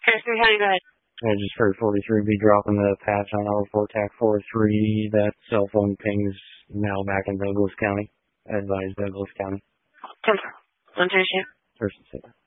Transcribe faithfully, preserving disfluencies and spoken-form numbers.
Kirsten County, go ahead. I just heard forty-three be dropping the patch on R four TAC four three. That cell phone pings now back in Douglas County. Advise Douglas County. Ten four. One two two. Person said.